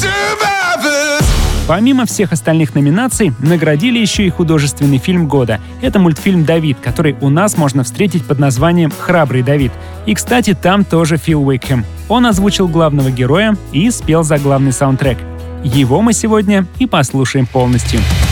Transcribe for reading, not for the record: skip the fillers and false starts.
Помимо всех остальных номинаций, наградили еще и художественный фильм года. Это мультфильм «Давид», который у нас можно встретить под названием «Храбрый Давид». И, кстати, там тоже Фил Уикхэм. Он озвучил главного героя и спел заглавный саундтрек. Его мы сегодня и послушаем полностью.